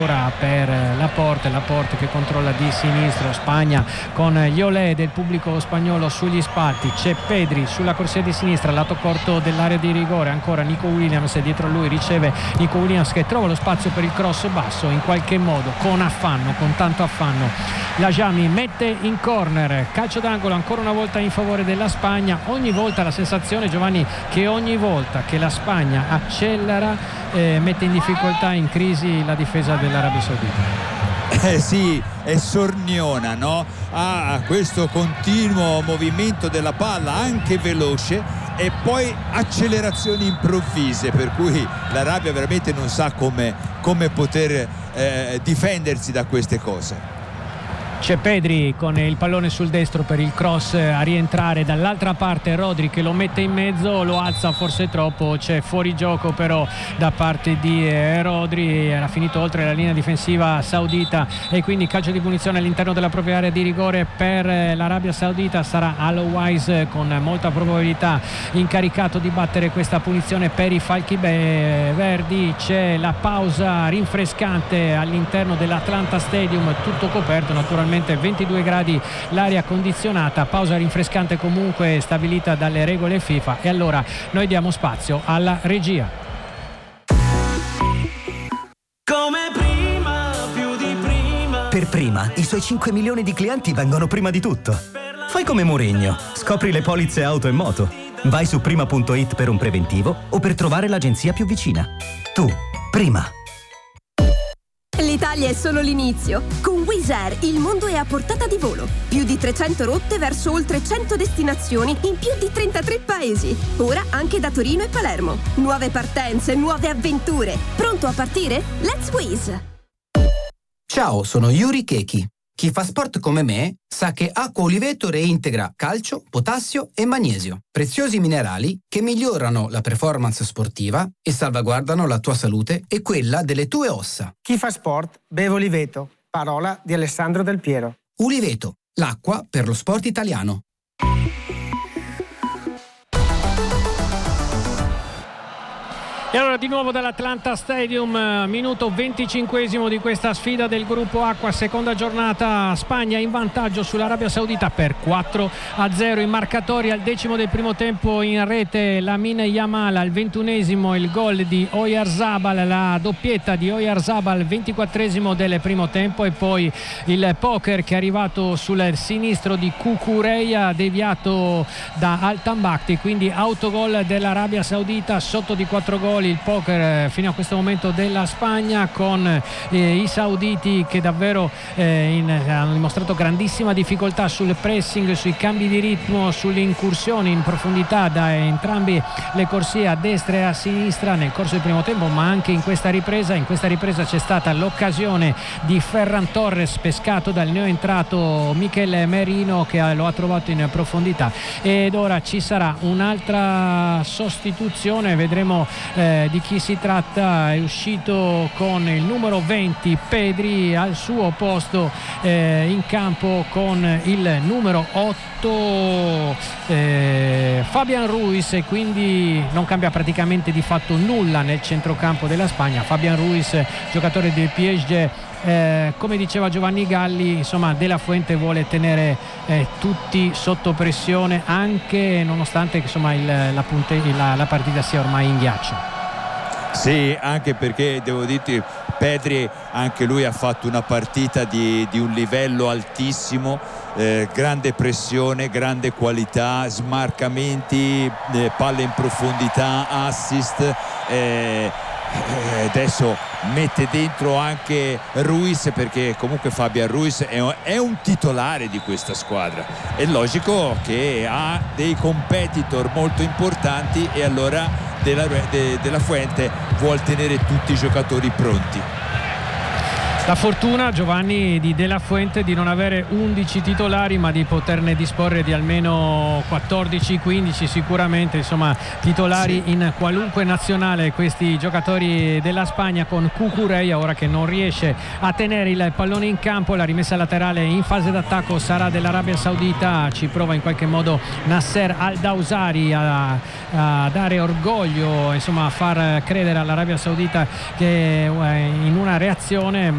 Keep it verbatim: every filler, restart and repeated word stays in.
per Laporte, Laporte che controlla di sinistro, Spagna con gli olè del pubblico spagnolo sugli spalti, c'è Pedri sulla corsia di sinistra, lato corto dell'area di rigore, ancora Nico Williams dietro a lui, riceve Nico Williams che trova lo spazio per il cross basso, in qualche modo con affanno, con tanto affanno Lajami mette in corner, calcio d'angolo ancora una volta in favore della Spagna. Ogni volta la sensazione, Giovanni, che ogni volta che la Spagna accelera eh, mette in difficoltà, in crisi la difesa dell'Arabia Saudita. Eh sì, è sorniona, no? Ha questo continuo movimento della palla anche veloce e poi accelerazioni improvvise, per cui l'Arabia veramente non sa come, come poter eh, difendersi da queste cose. C'è Pedri con il pallone sul destro per il cross a rientrare, dall'altra parte Rodri che lo mette in mezzo, lo alza forse troppo, c'è fuori gioco però da parte di Rodri, era finito oltre la linea difensiva saudita e quindi calcio di punizione all'interno della propria area di rigore per l'Arabia Saudita. Sarà Al-Owais con molta probabilità incaricato di battere questa punizione per i falchi verdi. C'è la pausa rinfrescante all'interno dell'Atlanta Stadium, tutto coperto naturalmente, ventidue gradi l'aria condizionata, pausa rinfrescante comunque stabilita dalle regole FIFA, e allora noi diamo spazio alla regia. Come prima, più di prima. Per Prima, i suoi cinque milioni di clienti vengono prima di tutto. Fai come Mourinho, scopri le polizze auto e moto. Vai su prima punto it per un preventivo o per trovare l'agenzia più vicina. Tu, Prima. L'Italia è solo l'inizio. Con Wizz Air il mondo è a portata di volo. Più di trecento rotte verso oltre cento destinazioni in più di trentatré paesi. Ora anche da Torino e Palermo. Nuove partenze, nuove avventure. Pronto a partire? Let's Wizz! Ciao, sono Yuri Keki. Chi fa sport come me sa che Acqua Oliveto reintegra calcio, potassio e magnesio, preziosi minerali che migliorano la performance sportiva e salvaguardano la tua salute e quella delle tue ossa. Chi fa sport beve Oliveto, parola di Alessandro Del Piero. Oliveto, l'acqua per lo sport italiano. E allora di nuovo dall'Atlanta Stadium, minuto venticinquesimo di questa sfida del gruppo Acqua, seconda giornata. Spagna in vantaggio sull'Arabia Saudita per quattro a zero. I marcatori: al decimo del primo tempo in rete Lamine Yamal, al ventunesimo il gol di Oyarzabal, la doppietta di Oyarzabal, ventiquattresimo del primo tempo, e poi il poker che è arrivato sul sinistro di Cucurella, deviato da Al-Tambakti, quindi autogol dell'Arabia Saudita, sotto di quattro gol il poker fino a questo momento della Spagna, con eh, i sauditi che davvero eh, in, hanno dimostrato grandissima difficoltà sul pressing, sui cambi di ritmo, sulle incursioni in profondità da entrambi le corsie, a destra e a sinistra, nel corso del primo tempo, ma anche in questa ripresa. In questa ripresa c'è stata l'occasione di Ferran Torres, pescato dal neoentrato Mikel Merino, che lo ha trovato in profondità. Ed ora ci sarà un'altra sostituzione, vedremo eh, di chi si tratta. È uscito con il numero venti Pedri, al suo posto eh, in campo con il numero otto eh, Fabian Ruiz, e quindi non cambia praticamente di fatto nulla nel centrocampo della Spagna. Fabian Ruiz, giocatore del P S G. Eh, come diceva Giovanni Galli, insomma, De La Fuente vuole tenere eh, tutti sotto pressione, anche nonostante insomma il, la, punte, la, la partita sia ormai in ghiaccio. Sì, anche perché devo dirti, Pedri anche lui ha fatto una partita di, di un livello altissimo, eh, grande pressione, grande qualità, smarcamenti, eh, palle in profondità, assist, eh, adesso mette dentro anche Ruiz, perché comunque Fabian Ruiz è, è un titolare di questa squadra. È logico che ha dei competitor molto importanti, e allora De La, de, de La Fuente vuol tenere tutti i giocatori pronti. La fortuna, Giovanni, di De La Fuente di non avere undici titolari, ma di poterne disporre di almeno quattordici quindici sicuramente, insomma, titolari sì, in qualunque nazionale, questi giocatori della Spagna, con Cucurella ora che non riesce a tenere il pallone in campo. La rimessa laterale in fase d'attacco sarà dell'Arabia Saudita, ci prova in qualche modo Nasser Al-Dawsari a, a dare orgoglio, insomma a far credere all'Arabia Saudita che in una reazione